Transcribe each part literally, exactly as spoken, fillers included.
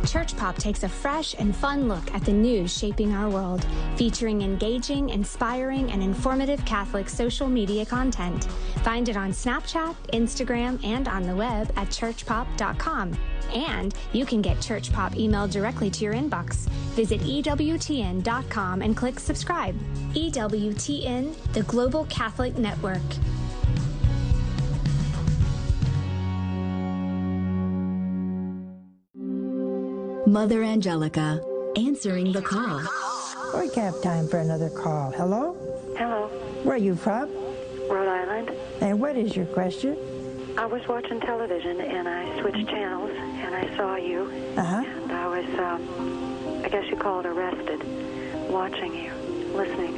Church Pop takes a fresh and fun look at the news shaping our world, featuring engaging, inspiring, and informative Catholic social media content. Find it on Snapchat, Instagram, and on the web at church pop dot com. And you can get Church Pop emailed directly to your inbox. Visit E W T N dot com and click subscribe. E W T N, the Global Catholic Network. Mother Angelica, answering the call. We have time for another call. Hello? Hello. Where are you from? Rhode Island. And what is your question? I was watching television and I switched channels and I saw you. Uh-huh. And I was, um, I guess you call it arrested, watching you, listening.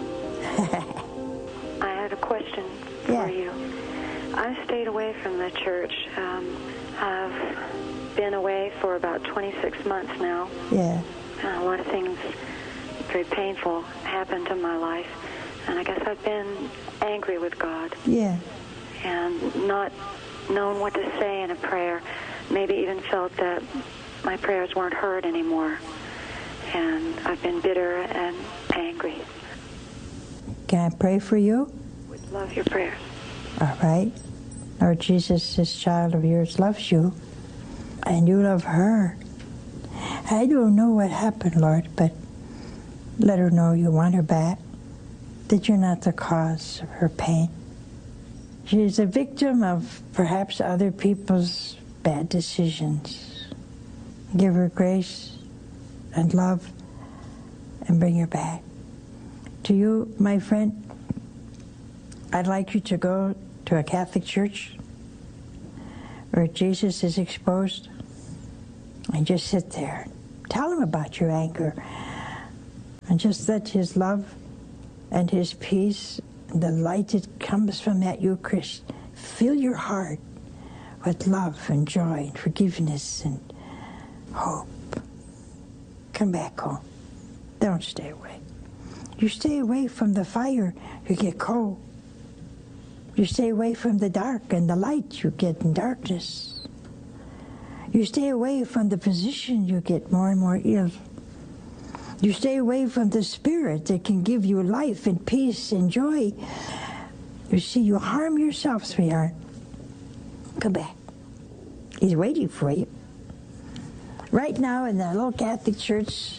I had a question for yeah. you. I stayed away from the church. Um, I've been away for about twenty-six months now. Yeah. And a lot of things very painful happened in my life. And I guess I've been angry with God. Yeah. And not known what to say in a prayer. Maybe even felt that my prayers weren't heard anymore. And I've been bitter and angry. Can I pray for you? Would love your prayers. All right. Lord Jesus, this child of yours loves you, and you love her. I don't know what happened, Lord, but let her know you want her back, that you're not the cause of her pain. She's a victim of perhaps other people's bad decisions. Give her grace and love and bring her back. To you, my friend, I'd like you to go to a Catholic church where Jesus is exposed and just sit there. Tell him about your anger and just let his love and his peace, the light that comes from that Eucharist, fill your heart with love and joy and forgiveness and hope. Come back home. Don't stay away. You stay away from the fire, you get cold. You stay away from the dark and the light, you get in darkness. You stay away from the physician, you get more and more ill. You stay away from the Spirit that can give you life and peace and joy. You see, you harm yourself, sweetheart. Come back. He's waiting for you. Right now in the little Catholic church,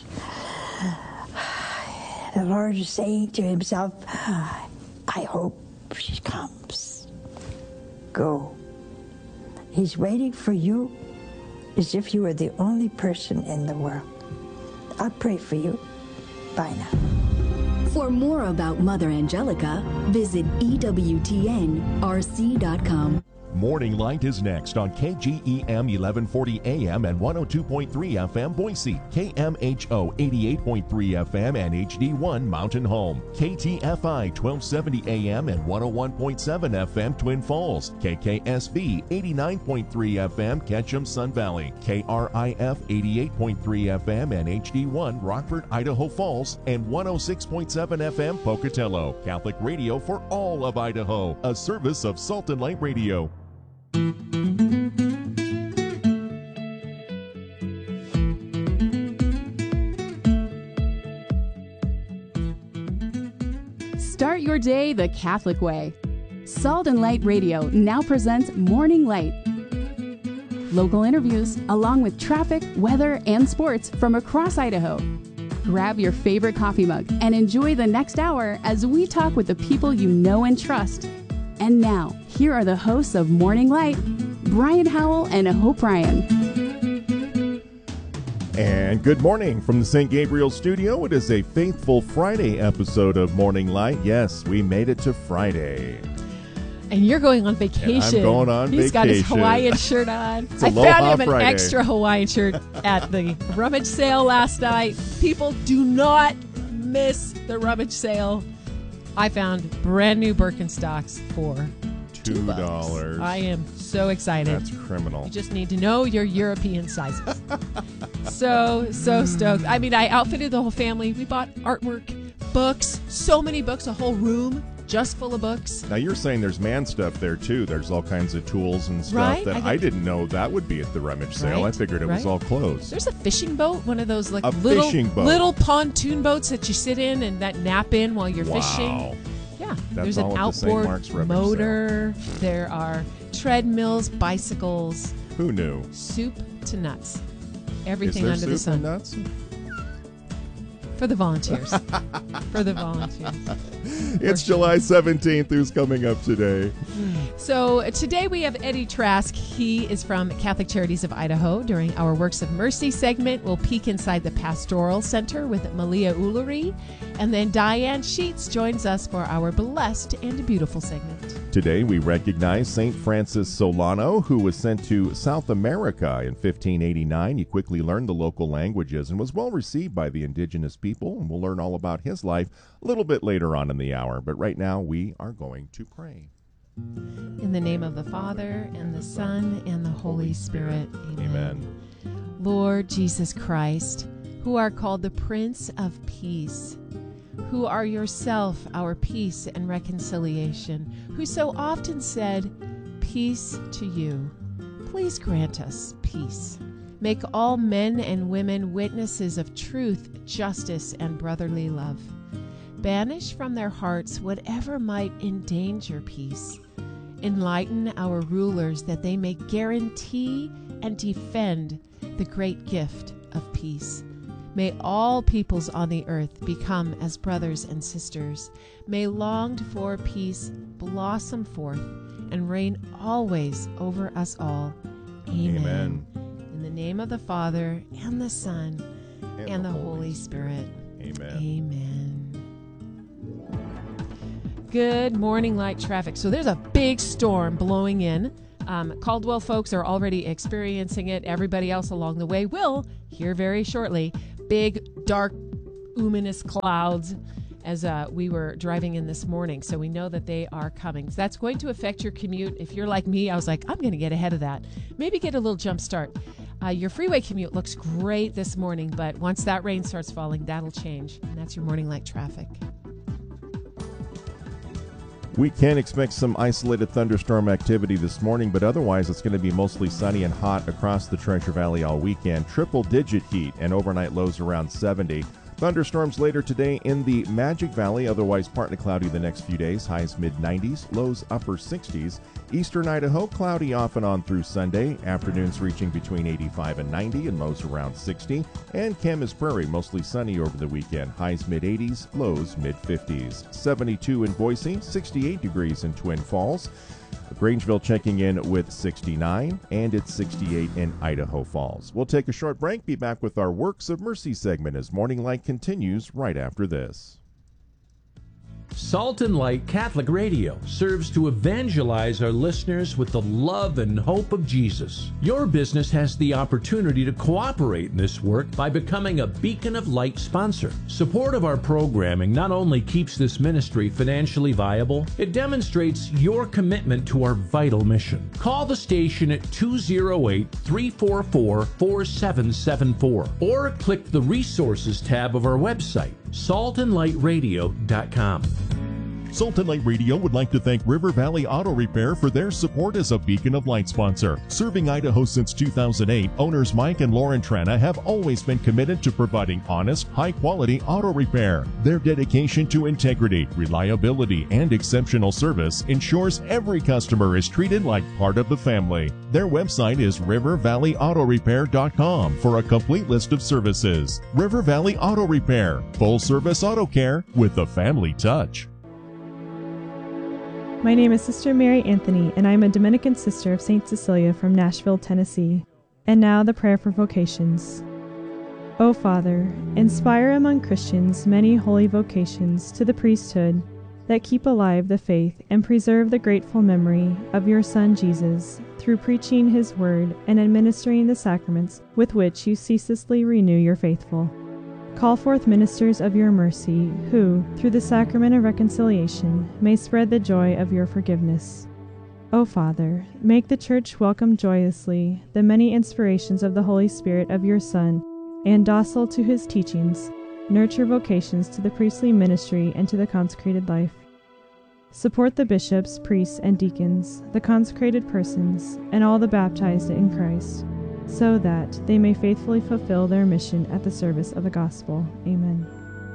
the Lord is saying to himself, I hope she comes. Go. He's waiting for you as if you were the only person in the world. I'll pray for you. Bye now. For more about Mother Angelica, visit E W T N R C dot com. Morning Light is next on K G E M eleven forty A M and one oh two point three F M Boise, K M H O eighty-eight point three F M and H D one Mountain Home, K T F I twelve seventy A M and one oh one point seven F M Twin Falls, K K S V eighty-nine point three F M Ketchum Sun Valley, K R I F eighty-eight point three F M and H D one Rockford, Idaho Falls, and one oh six point seven F M Pocatello. Catholic radio for all of Idaho, a service of Salt and Light Radio. Start your day the Catholic way. Salt and Light Radio now presents Morning Light. Local interviews, along with traffic, weather, and sports from across Idaho. Grab your favorite coffee mug and enjoy the next hour as we talk with the people you know and trust. And now, here are the hosts of Morning Light, Brian Howell and Hope Ryan. And good morning from the Saint Gabriel studio. It is a faithful Friday episode of Morning Light. Yes, we made it to Friday. And you're going on vacation. And I'm going on He's vacation. He's got his Hawaiian shirt on. I found him an Friday. extra Hawaiian shirt at the rummage sale last night. People, do not miss the rummage sale. I found brand new Birkenstocks for two dollars. I am so excited. That's criminal. You just need to know your European sizes. so, so stoked. I mean, I outfitted the whole family. We bought artwork, books, so many books, a whole room just full of books. Now, you're saying there's man stuff there, too. There's all kinds of tools and stuff right? that I, I didn't know that would be at the rummage sale. Right? I figured it right? was all closed. There's a fishing boat, one of those like a little, fishing boat. little pontoon boats that you sit in and that nap in while you're wow. fishing. Yeah, That's there's an outboard motor. Sale. There are treadmills, bicycles. Who knew? Soup to nuts. Everything Is there under soup the sun. And nuts? For the volunteers. For the volunteers. It's July seventeenth. Who's coming up today? So today we have Eddie Trask. He is from Catholic Charities of Idaho. During our Works of Mercy segment, we'll peek inside the Pastoral Center with Malia Ullery. And then Diane Sheets joins us for our Blessed and Beautiful segment. Today we recognize Saint Francis Solano, who was sent to South America in fifteen eighty-nine. He quickly learned the local languages and was well received by the indigenous people. And we'll learn all about his life a little bit later on in the hour. But right now we are going to pray. In the name of the Father, and the Son, and the Holy Spirit. Amen. Amen. Lord Jesus Christ, who are called the Prince of Peace, who are yourself our peace and reconciliation, who so often said, "Peace to you," please grant us peace. Make all men and women witnesses of truth, justice, and brotherly love. Banish from their hearts whatever might endanger peace. Enlighten our rulers that they may guarantee and defend the great gift of peace. May all peoples on the earth become as brothers and sisters. May longed for peace blossom forth and reign always over us all. Amen. Amen. In the name of the Father, and the Son, and, and the, the Holy Spirit. Amen. Amen. Good morning, light traffic. So there's a big storm blowing in. Um, Caldwell folks are already experiencing it. Everybody else along the way will here very shortly. Big, dark, ominous clouds as uh, we were driving in this morning. So we know that they are coming. So that's going to affect your commute. If you're like me, I was like, I'm going to get ahead of that. Maybe get a little jump start. Uh, your freeway commute looks great this morning, but once that rain starts falling, that'll change. And that's your morning light traffic. We can expect some isolated thunderstorm activity this morning, but otherwise it's going to be mostly sunny and hot across the Treasure Valley all weekend. Triple-digit heat and overnight lows around seventy. Thunderstorms later today in the Magic Valley, otherwise partly cloudy the next few days. Highs mid nineties, lows upper sixties. Eastern Idaho, cloudy off and on through Sunday. Afternoons reaching between eighty-five and ninety and lows around sixty. And Camas Prairie, mostly sunny over the weekend. Highs mid eighties, lows mid fifties. seventy-two in Boise, sixty-eight degrees in Twin Falls. Grangeville checking in with sixty-nine, and it's sixty-eight in Idaho Falls. We'll take a short break, be back with our Works of Mercy segment as Morning Light continues right after this. Salt and Light Catholic Radio serves to evangelize our listeners with the love and hope of Jesus. Your business has the opportunity to cooperate in this work by becoming a Beacon of Light sponsor. Support of our programming not only keeps this ministry financially viable, it demonstrates your commitment to our vital mission. Call the station at two oh eight, three four four, four seven seven four or click the Resources tab of our website, salt and light radio dot com. Salt and Light Radio would like to thank River Valley Auto Repair for their support as a Beacon of Light sponsor. Serving Idaho since two thousand eight, owners Mike and Lauren Trana have always been committed to providing honest, high-quality auto repair. Their dedication to integrity, reliability, and exceptional service ensures every customer is treated like part of the family. Their website is river valley auto repair dot com for a complete list of services. River Valley Auto Repair, full-service auto care with a family touch. My name is Sister Mary Anthony, and I am a Dominican sister of Saint Cecilia from Nashville, Tennessee. And now the prayer for vocations. O Father, inspire among Christians many holy vocations to the priesthood that keep alive the faith and preserve the grateful memory of your Son Jesus through preaching his word and administering the sacraments with which you ceaselessly renew your faithful. Call forth ministers of your mercy, who, through the sacrament of reconciliation, may spread the joy of your forgiveness. O Father, make the Church welcome joyously the many inspirations of the Holy Spirit of your Son, and docile to his teachings, nurture vocations to the priestly ministry and to the consecrated life. Support the bishops, priests, and deacons, the consecrated persons, and all the baptized in Christ, so that they may faithfully fulfill their mission at the service of the gospel. Amen.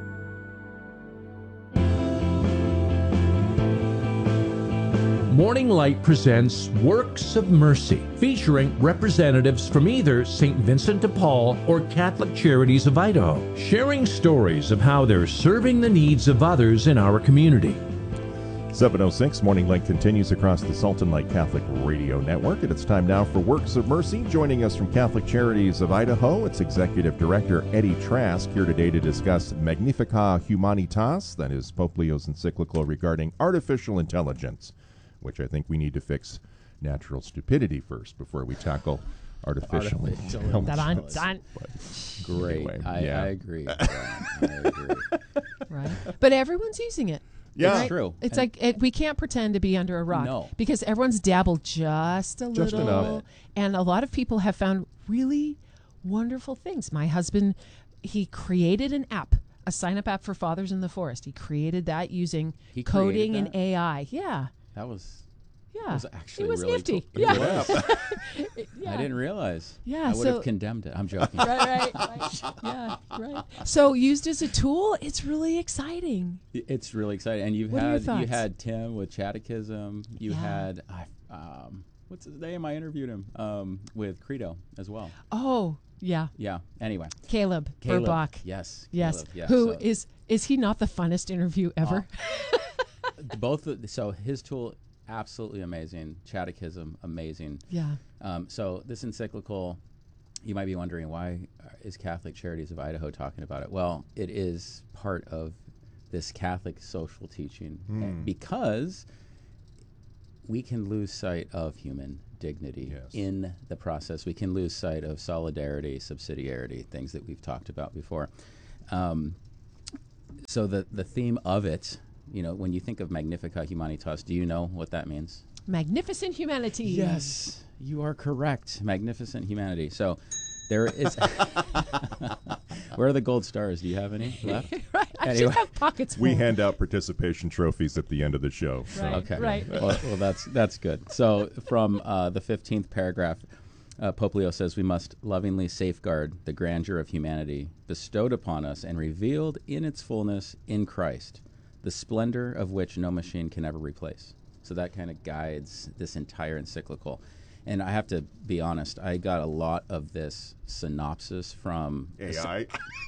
Morning Light presents Works of Mercy, featuring representatives from either Saint Vincent de Paul or Catholic Charities of Idaho, sharing stories of how they're serving the needs of others in our community. seven oh six, Morning Light continues across the Sultan Light Catholic Radio Network, and it's time now for Works of Mercy. Joining us from Catholic Charities of Idaho, it's Executive Director Eddie Trask, here today to discuss Magnificat Humanitas, that is Pope Leo's encyclical regarding artificial intelligence, which I think we need to fix natural stupidity first before we tackle artificial, artificial intelligence. Dun, dun. Great. Anyway, I, yeah. I agree. Yeah, I agree. Right. But everyone's using it. Yeah, right? It's true. It's And like it, we can't pretend to be under a rock No. because everyone's dabbled just a Just little, enough. and a lot of people have found really wonderful things. My husband, he created an app, a sign-up app for Fathers in the Forest. He created that using He coding created and that? A I. Yeah, That was yeah. was actually it was really nifty. cool. Yeah. Yeah. yeah. I didn't realize. Yeah, I would so- have condemned it. I'm joking. right, right, right. Yeah, right. So used as a tool, it's really exciting. It's really exciting. And you've What are your had you thoughts? had Tim with Catechism. You Yeah. had I, um, what's his name? I interviewed him um, with Credo as well. Oh, yeah. Yeah. Anyway, Caleb, Caleb. Burbach. Yes. Yes. Caleb, yeah. Who So- is is he not the funnest interview ever? both of, so his tool absolutely amazing, Catechism amazing. Yeah. Um, so this encyclical, you might be wondering, why is Catholic Charities of Idaho talking about it? Well, it is part of this Catholic social teaching Hmm. because we can lose sight of human dignity Yes. in the process. We can lose sight of solidarity, subsidiarity, things that we've talked about before. Um, so the the theme of it, you know, when you think of Magnificat Humanitas, do you know what that means? Magnificent humanity. Yes, you are correct. Magnificent humanity. So there is. Where are the gold stars? Do you have any left? Right. I Anyway. should have pockets full. We hand out participation trophies at the end of the show. So. Right. Okay. Right. Well, well, that's that's good. So from uh, the fifteenth paragraph, uh, Pope Leo says we must lovingly safeguard the grandeur of humanity bestowed upon us and revealed in its fullness in Christ, the splendor of which no machine can ever replace. So that kind of guides this entire encyclical. And I have to be honest, I got a lot of this synopsis from A I.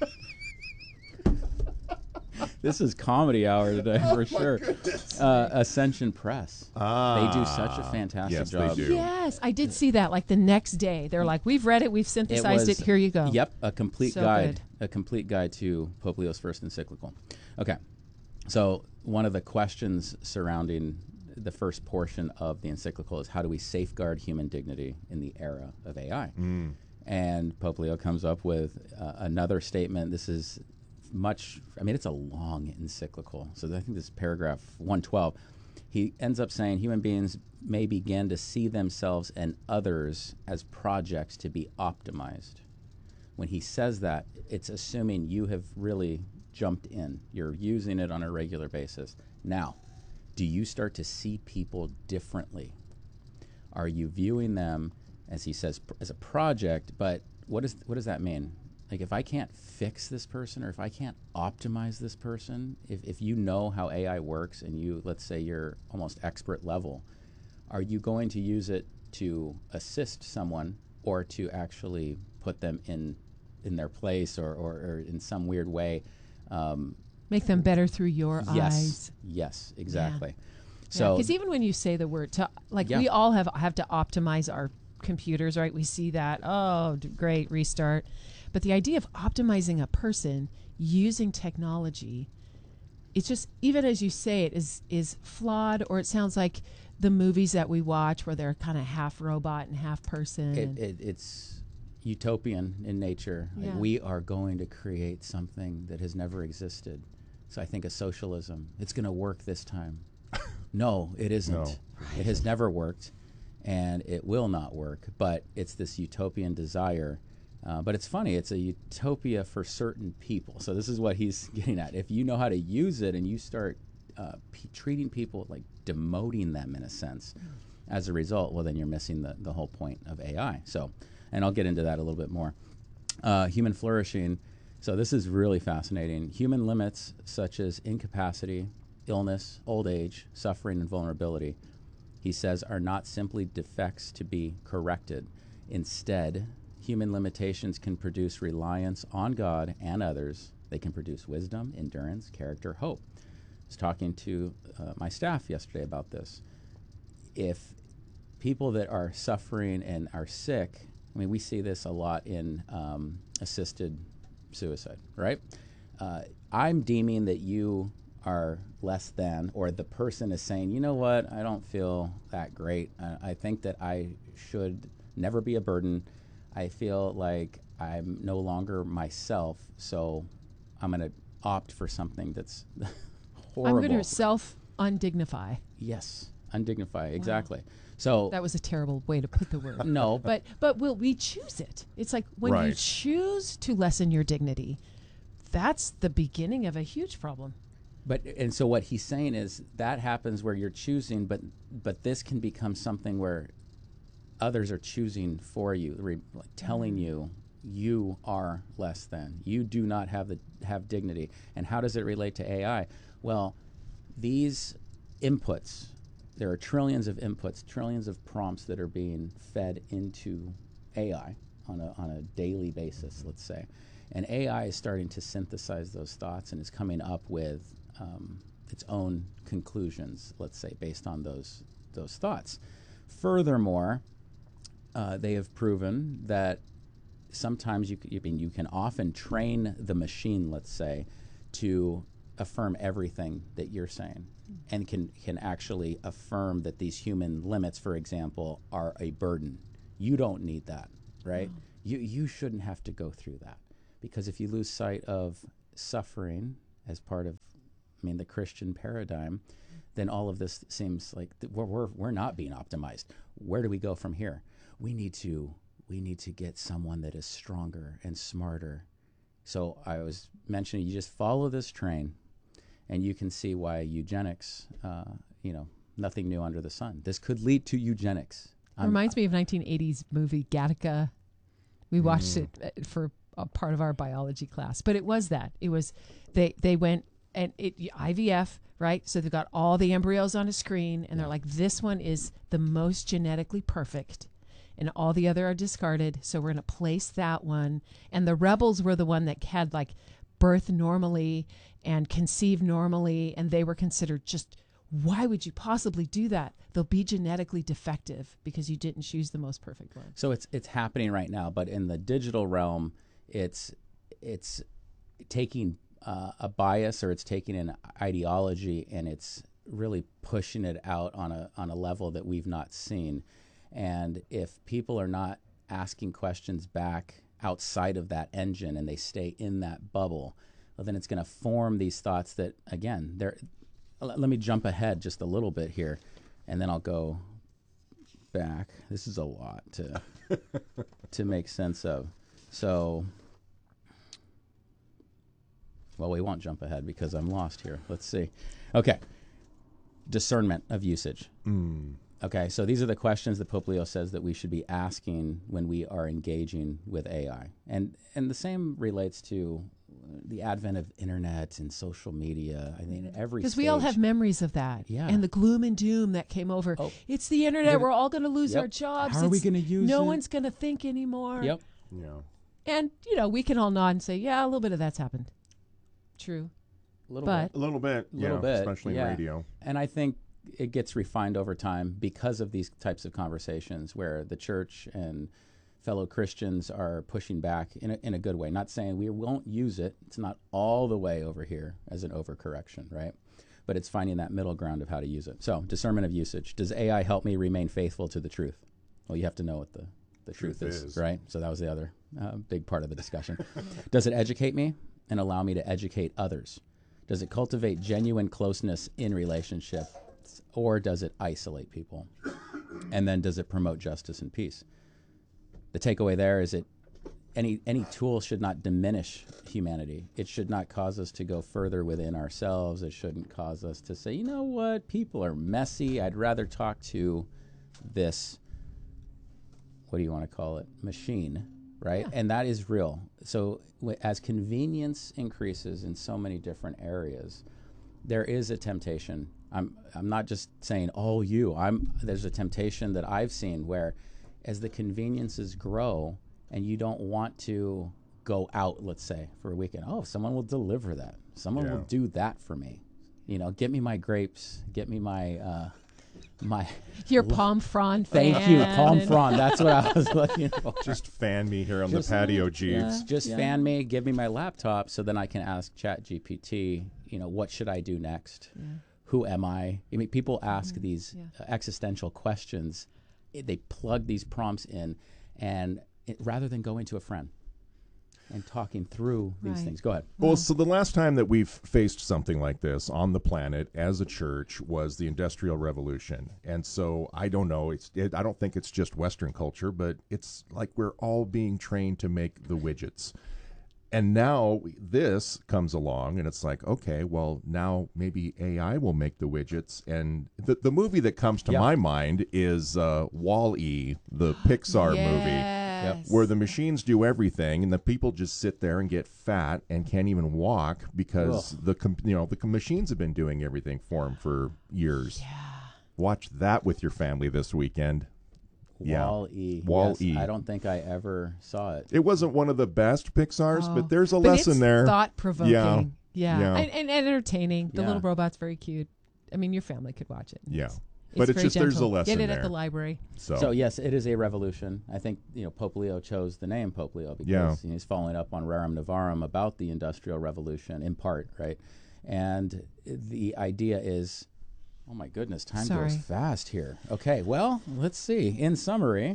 This is comedy hour today for sure. Uh, Ascension Press. Ah, they do such a fantastic yes, they job. do. Yes, I did see that. Like the next day, they're like, "We've read it. We've synthesized it. was- Here you go." Yep, a complete So guide. good. A complete guide to Pope Leo's first encyclical. Okay, so one of the questions surrounding the first portion of the encyclical is how do we safeguard human dignity in the era of A I? Mm. And Pope Leo comes up with uh, another statement. This is much, I mean, it's a long encyclical. So I think this is paragraph one twelve. He ends up saying human beings may begin to see themselves and others as projects to be optimized. When he says that, it's assuming you have really jumped in. You're using it on a regular basis. Now, do you start to see people differently? Are you viewing them, as he says, pr- as a project? But what is what does that mean? Like, if I can't fix this person, or if I can't optimize this person, if, if you know how A I works and you, let's say you're almost expert level, are you going to use it to assist someone or to actually put them in in their place or, or, or in some weird way? Um, Make them better through your yes, eyes. yes, exactly. Yeah, So, because even when you say the word, to, like Yeah. we all have have to optimize our computers, right? We see that. Oh, d- great, restart. But the idea of optimizing a person using technology, it's just, even as you say it, is is flawed, or it sounds like the movies that we watch where they're kind of half robot and half person. it, it, it's utopian in nature. Like, Yeah. we are going to create something that has never existed. So I think of socialism. It's going to work this time. No, it isn't. No. It has never worked, and it will not work. But it's this utopian desire. Uh, but it's funny. It's a utopia for certain people. So this is what he's getting at. If you know how to use it and you start uh, p- treating people like demoting them in a sense. As a result, well, then you're missing the, the whole point of A I. So, and I'll get into that a little bit more. Uh, human flourishing. So this is really fascinating. Human limits such as incapacity, illness, old age, suffering, and vulnerability, he says, are not simply defects to be corrected. Instead, human limitations can produce reliance on God and others. They can produce wisdom, endurance, character, hope. I was talking to uh, my staff yesterday about this. If people that are suffering and are sick, I mean, we see this a lot in um, assisted suicide, right? Uh, I'm deeming that you are less than, or the person is saying, you know what, I don't feel that great. Uh, I think that I should never be a burden. I feel like I'm no longer myself, so I'm going to opt for something that's horrible. I'm going to self-undignify. Yes, undignify, exactly. Wow. So that was a terrible way to put the word. No. But but will we choose it? It's like when right. you choose to lessen your dignity, that's the beginning of a huge problem. But and so what he's saying is that happens where you're choosing, but but this can become something where others are choosing for you, re, like telling mm-hmm. you you are less than. You do not have the have dignity. And how does it relate to A I? Well, these inputs, there are trillions of inputs, trillions of prompts that are being fed into A I on a on a daily basis, let's say. And A I is starting to synthesize those thoughts and is coming up with um, its own conclusions, let's say, based on those those thoughts. Furthermore, uh, they have proven that sometimes you, c- you, mean, you can often train the machine, let's say, to affirm everything that you're saying, and can can actually affirm that these human limits, for example, are a burden. You don't need that, right? Oh. You you shouldn't have to go through that, because if you lose sight of suffering as part of, I mean, the Christian paradigm, then all of this seems like th- we're, we're we're not being optimized. Where do we go from here? We need to we need to get someone that is stronger and smarter. So I was mentioning, you just follow this train, and you can see why eugenics, uh, you know, nothing new under the sun. This could lead to eugenics. It reminds me of nineteen eighties movie Gattaca. We watched mm. it for a part of our biology class, but it was that. It was, they, they went, and it I V F, right? So they've got all the embryos on a screen, and they're like, this one is the most genetically perfect, and all the other are discarded, so we're going to place that one. And the rebels were the one that had, like, birth normally and conceive normally, and they were considered just, why would you possibly do that? They'll be genetically defective because you didn't choose the most perfect one. So it's it's happening right now, but in the digital realm, it's it's taking uh, a bias, or it's taking an ideology, and it's really pushing it out on a on a level that we've not seen. And if people are not asking questions back outside of that engine, and they stay in that bubble, well, then it's going to form these thoughts that, again, they're. Let me jump ahead just a little bit here, and then I'll go back. This is a lot to to make sense of. So, well, we won't jump ahead because I'm lost here. Let's see. Okay. Discernment of usage. Mm. Okay, so these are the questions that Pope Leo says that we should be asking when we are engaging with A I. And and the same relates to the advent of internet and social media. I mean, every Because we all have memories of that. Yeah. And the gloom and doom that came over. Oh. It's the internet. We're all going to lose yep. our jobs. How are it's, we going to use no it? No one's going to think anymore. Yep. Yeah. And, you know, we can all nod and say, yeah, a little bit of that's happened. True. A little but bit. A little bit. A little yeah, bit. Especially yeah. in radio. And I think it gets refined over time because of these types of conversations where the church and fellow Christians are pushing back in a, in a good way. Not saying we won't use it. It's not all the way over here as an overcorrection, right? But it's finding that middle ground of how to use it. So, discernment of usage. Does A I help me remain faithful to the truth? Well, you have to know what the, the truth, truth is, is, right? So that was the other uh, big part of the discussion. Does it educate me and allow me to educate others? Does it cultivate genuine closeness in relationship, or does it isolate people? And then does it promote justice and peace? The takeaway there is it any any tool should not diminish humanity. It should not cause us to go further within ourselves. It shouldn't cause us to say, you know what, people are messy. I'd rather talk to this, what do you want to call it, machine, right? Yeah. And that is real. So w- as convenience increases in so many different areas, there is a temptation. I'm I'm not just saying, oh, you. I'm there's a temptation that I've seen where as the conveniences grow and you don't want to go out, let's say, for a weekend, oh, someone will deliver that. Someone yeah. will do that for me. You know, get me my grapes, get me my... Uh, My Your palm frond fan. Thank you, palm frond. That's what I was looking for. Just fan me here on just, the patio, Jeeves. Yeah, just yeah. fan me, give me my laptop so then I can ask ChatGPT, you know, what should I do next? Yeah. Who am I? I mean, people ask mm-hmm. these yeah. uh, existential questions. It, they plug these prompts in, and it, rather than going to a friend and talking through these right. things. Go ahead. Well, so the last time that we've faced something like this on the planet as a church was the Industrial Revolution. And so I don't know, it's it, I don't think it's just Western culture, but it's like we're all being trained to make the widgets. And now this comes along and it's like, okay, well, now maybe A I will make the widgets. And the, the movie that comes to yep. my mind is uh, Wall-E, the Pixar yes. movie. Yep. Where the machines do everything, and the people just sit there and get fat and can't even walk because Ugh. the com- you know the com- machines have been doing everything for them for years. Yeah. Watch that with your family this weekend. Wall-E. Yeah. Wall-E. Yes, I don't think I ever saw it. It wasn't one of the best Pixar's, oh. but there's a but lesson it's there. Thought-provoking. Yeah. Yeah. yeah. And, and entertaining. The yeah. little robot's very cute. I mean, your family could watch it. Yeah. It's, But it's, it's just gentle. there's a lesson Get it there. at the library. So. so yes, it is a revolution. I think you know Pope Leo chose the name Pope Leo because yeah. you know, he's following up on Rerum Novarum about the Industrial Revolution in part, right? And the idea is, oh my goodness, time Sorry. goes fast here. Okay, well, let's see. In summary.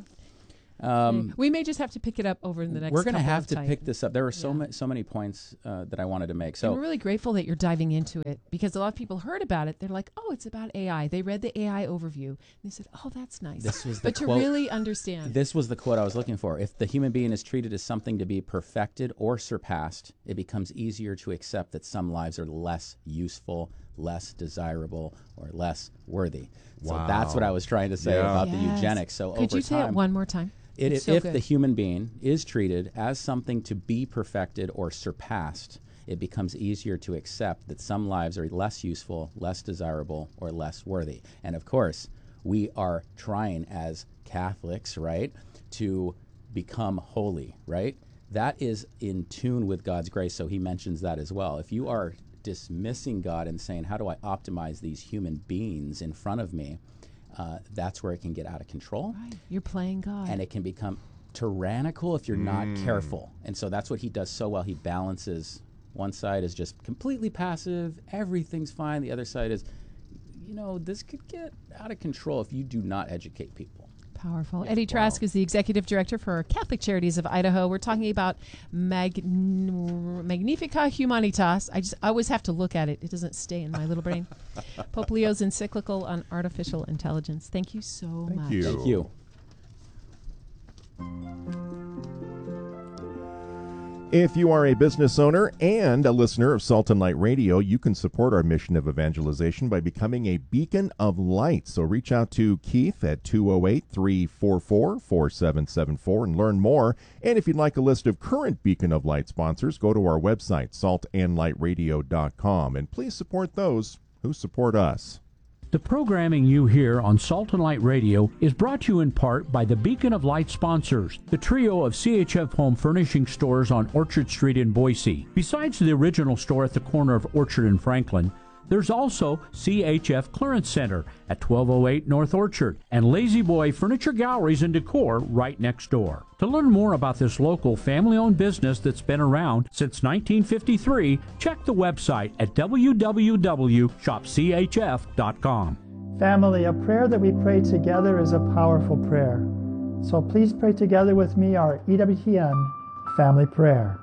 Um, we may just have to pick it up over in the next. We're going to couple have of to time. pick this up. There are so Yeah. ma- so many points uh, that I wanted to make. So I'm really grateful that you're diving into it because a lot of people heard about it. They're like, "Oh, it's about A I." They read the A I overview and they said, "Oh, that's nice." This was the but quote, to really understand, this was the quote I was looking for. If the human being is treated as something to be perfected or surpassed, it becomes easier to accept that some lives are less useful, less desirable, or less worthy. Wow. So that's what I was trying to say yeah. about yes. the eugenics. So could over you time, say it one more time? It, It's if so good. the human being is treated as something to be perfected or surpassed, it becomes easier to accept that some lives are less useful, less desirable, or less worthy. And of course, we are trying as Catholics, right, to become holy, right? That is in tune with God's grace, so he mentions that as well. If you are dismissing God and saying, how do I optimize these human beings in front of me, Uh, that's where it can get out of control. Right. You're playing God. And it can become tyrannical if you're mm. not careful. And so that's what he does so well. He balances. One side is just completely passive. Everything's fine. The other side is, you know, this could get out of control if you do not educate people. Powerful. Yeah. Eddie Trask Wow. is the executive director for Catholic Charities of Idaho. We're talking about Mag- Magnifica Humanitas. I just I always have to look at it. It doesn't stay in my little brain. Pope Leo's encyclical on artificial intelligence. Thank you so Thank much. you. Thank you. If you are a business owner and a listener of Salt and Light Radio, you can support our mission of evangelization by becoming a beacon of light. So reach out to Keith at two oh eight, three four four, four seven seven four and learn more. And if you'd like a list of current Beacon of Light sponsors, go to our website, salt and light radio dot com, and please support those who support us. The programming you hear on Salt and Light Radio is brought to you in part by the Beacon of Light sponsors, the trio of C H F home furnishing stores on Orchard Street in Boise. Besides the original store at the corner of Orchard and Franklin, there's also C H F Clearance Center at twelve oh eight North Orchard and Lazy Boy Furniture Galleries and Decor right next door. To learn more about this local family-owned business that's been around since nineteen fifty-three, check the website at w w w dot shop c h f dot com. Family, a prayer that we pray together is a powerful prayer. So please pray together with me our E W T N family prayer.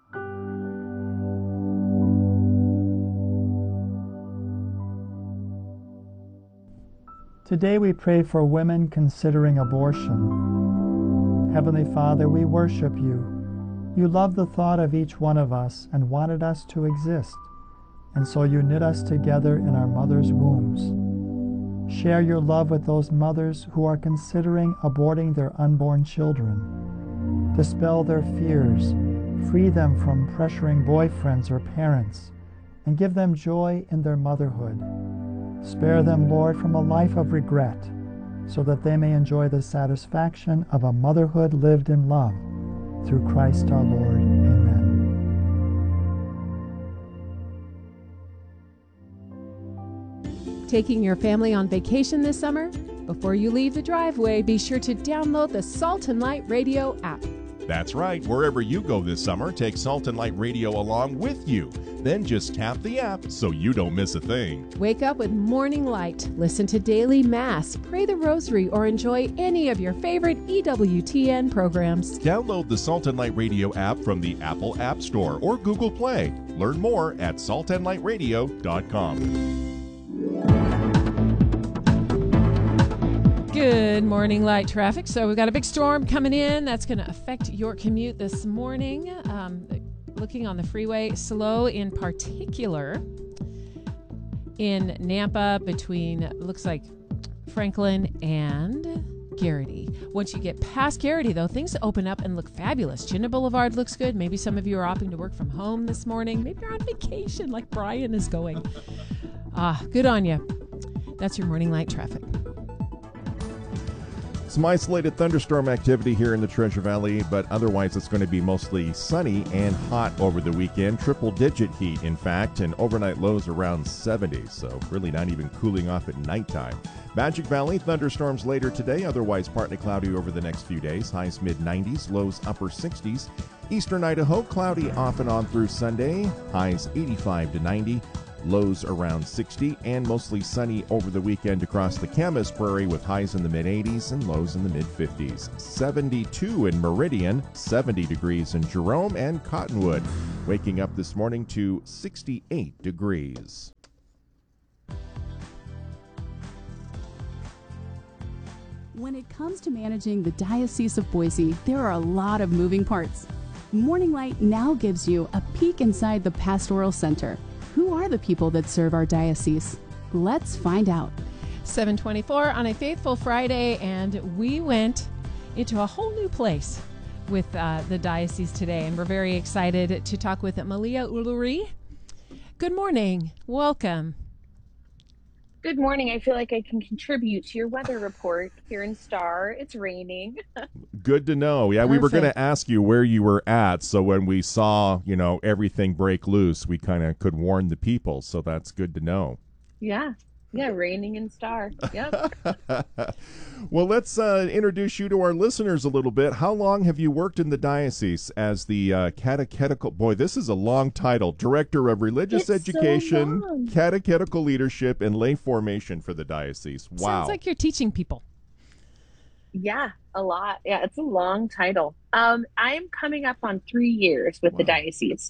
Today we pray for women considering abortion. Heavenly Father, we worship you. You loved the thought of each one of us and wanted us to exist, and so you knit us together in our mother's wombs. Share your love with those mothers who are considering aborting their unborn children. Dispel their fears, free them from pressuring boyfriends or parents, and give them joy in their motherhood. Spare them, Lord, from a life of regret, so that they may enjoy the satisfaction of a motherhood lived in love. Through Christ our Lord. Amen. Taking your family on vacation this summer? Before you leave the driveway, be sure to download the Salt and Light Radio app. That's right. Wherever you go this summer, take Salt and Light Radio along with you. Then just tap the app so you don't miss a thing. Wake up with Morning Light, listen to Daily Mass, pray the Rosary, or enjoy any of your favorite E W T N programs. Download the Salt and Light Radio app from the Apple App Store or Google Play. Learn more at salt and light radio dot com. Good morning, Light traffic. So we've got a big storm coming in that's going to affect your commute this morning. Um, looking on the freeway, slow in particular in Nampa between, looks like, Franklin and Garrity. Once you get past Garrity, though, things open up and look fabulous. Chinna Boulevard looks good. Maybe some of you are opting to work from home this morning. Maybe you're on vacation like Brian is going. Ah, good on you. That's your morning Light traffic. Some isolated thunderstorm activity here in the Treasure Valley, but otherwise it's going to be mostly sunny and hot over the weekend. Triple-digit heat, in fact, and overnight lows around seventy, so really not even cooling off at nighttime. Magic Valley, thunderstorms later today, otherwise partly cloudy over the next few days. Highs mid-nineties, lows upper sixties. Eastern Idaho, cloudy off and on through Sunday. Highs eighty-five to ninety. Lows around sixty, and mostly sunny over the weekend across the Camas Prairie with highs in the mid-eighties and lows in the mid-fifties. seventy-two in Meridian, seventy degrees in Jerome and Cottonwood. Waking up this morning to sixty-eight degrees. When it comes to managing the Diocese of Boise, there are a lot of moving parts. Morning Light now gives you a peek inside the Pastoral Center. Who are the people that serve our diocese? Let's find out. seven twenty-four on a Faithful Friday, and we went into a whole new place with uh, the diocese today, and we're very excited to talk with Malia Uluri. Good morning. Welcome. Good morning. I feel like I can contribute to your weather report here in Star. It's raining. Good to know. Yeah, Perfect. We were going to ask you where you were at, so when we saw, you know, everything break loose, we kind of could warn the people, so that's good to know. Yeah. Yeah, raining in Star. Yep. Well, let's uh, introduce you to our listeners a little bit. How long have you worked in the diocese as the uh, catechetical... Boy, this is a long title. Director of Religious it's Education, so Catechetical Leadership, and Lay Formation for the diocese. Wow. Sounds like you're teaching people. Yeah, a lot. Yeah, it's a long title. Um, I'm coming up on three years with wow. the diocese.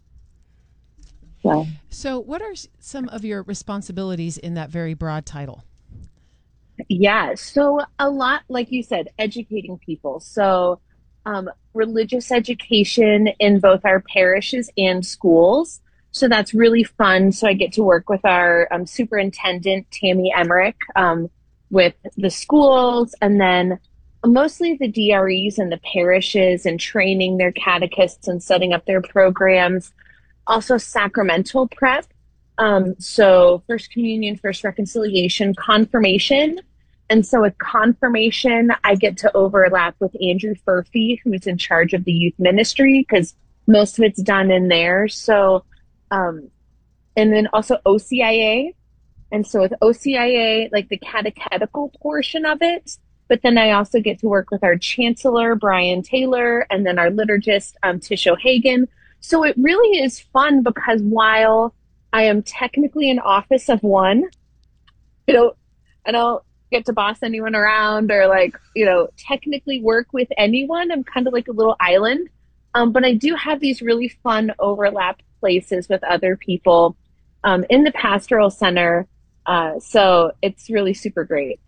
So. so what are some of your responsibilities in that very broad title? Yeah, so a lot, like you said, educating people. So um, religious education in both our parishes and schools. So that's really fun. So I get to work with our um, superintendent, Tammy Emmerich, um, with the schools, and then mostly the D R Es and the parishes, and training their catechists and setting up their programs. Also sacramental prep. Um, so First Communion, First Reconciliation, Confirmation. And so with Confirmation, I get to overlap with Andrew Furphy, who's in charge of the youth ministry, because most of it's done in there. So, um, and then also O C I A. And so with O C I A, like the catechetical portion of it, but then I also get to work with our chancellor, Brian Taylor, and then our liturgist, um, Tish O'Hagan. So it really is fun, because while I am technically an office of one, you know, I don't get to boss anyone around or like, you know, technically work with anyone. I'm kind of like a little island. Um, but I do have these really fun overlap places with other people um, in the pastoral center. Uh, so it's really super great.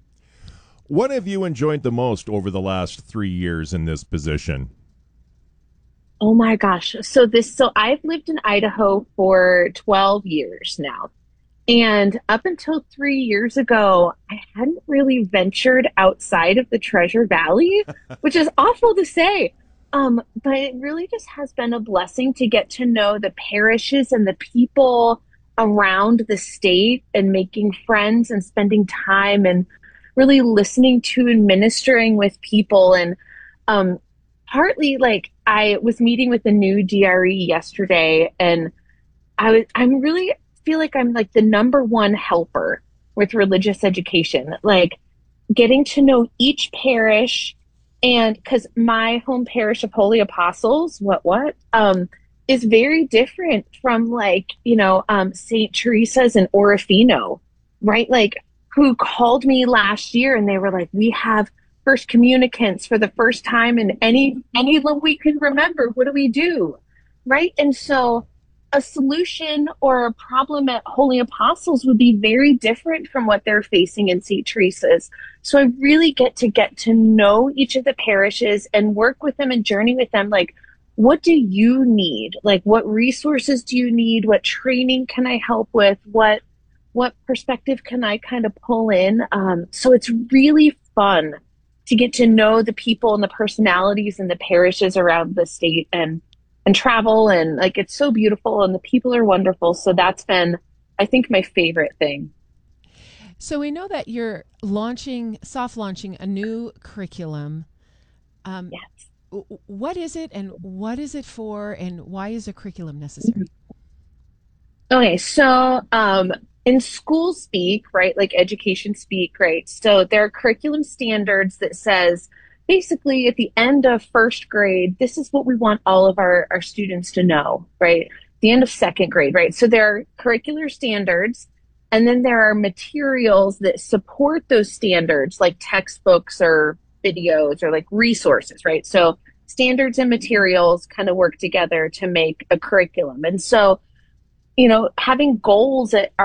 What have you enjoyed the most over the last three years in this position? Oh my gosh. So this, so I've lived in Idaho for twelve years now. And up until three years ago, I hadn't really ventured outside of the Treasure Valley, which is awful to say. Um, but it really just has been a blessing to get to know the parishes and the people around the state and making friends and spending time and really listening to and ministering with people. And um, partly like I was meeting with the new D R E yesterday, and I was, I'm really feel like I'm like the number one helper with religious education, like getting to know each parish. And because my home parish of Holy Apostles, what, what, um, is very different from like, you know, um, Saint Teresa's in Orofino, right? Like who called me last year and they were like, we have first communicants for the first time in any, any we can remember. What do we do? Right. And so a solution or a problem at Holy Apostles would be very different from what they're facing in Saint Teresa's. So I really get to get to know each of the parishes and work with them and journey with them. Like, what do you need? Like, what resources do you need? What training can I help with? What, what perspective can I kind of pull in? Um, so it's really fun to get to know the people and the personalities in the parishes around the state and and travel, and like it's so beautiful and the people are wonderful. So that's been, I think, my favorite thing. So we know that you're launching, soft launching a new curriculum. Um, yes. What is it, and what is it for, and why is a curriculum necessary? Okay, so um, in school speak, right, like education speak, right, so there are curriculum standards that says, basically, at the end of first grade, this is what we want all of our, our students to know, right? The end of second grade, right? So there are curricular standards, and then there are materials that support those standards, like textbooks or videos or like resources, right? So standards and materials kind of work together to make a curriculum. And so, you know, having goals at